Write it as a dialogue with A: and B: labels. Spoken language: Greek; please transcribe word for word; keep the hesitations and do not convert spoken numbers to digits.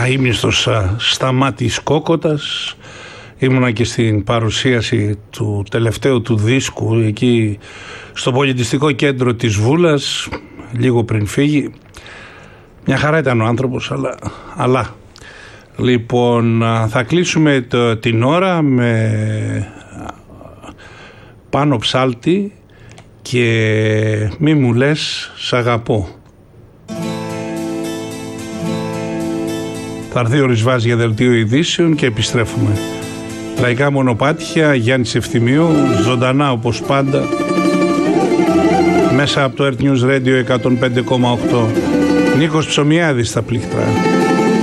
A: αείμνηστος Σταμάτης Κόκοτας. Ήμουνα και στην παρουσίαση του τελευταίου του δίσκου εκεί στο πολιτιστικό κέντρο της Βούλας λίγο πριν φύγει. Μια χαρά ήταν ο άνθρωπος, αλλά, αλλά. Λοιπόν, θα κλείσουμε το, την ώρα με Πάνο Ψάλτη και μη μου λες σ' αγαπώ. Θα έρθει ο Ρισβάς για δελτίο ειδήσεων και επιστρέφουμε. Λαϊκά μονοπάτια, Γιάννης Ευθυμίου, ζωντανά όπως πάντα, μέσα από το Earth News Radio εκατόν πέντε κόμμα οκτώ. Νίκος Ψωμιάδης στα πλήκτρα.